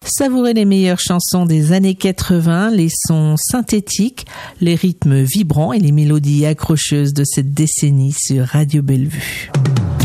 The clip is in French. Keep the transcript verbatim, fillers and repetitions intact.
Savourez les meilleures chansons des années quatre-vingts, les sons synthétiques, les rythmes vibrants et les mélodies accrocheuses de cette décennie sur Radio Bellevue.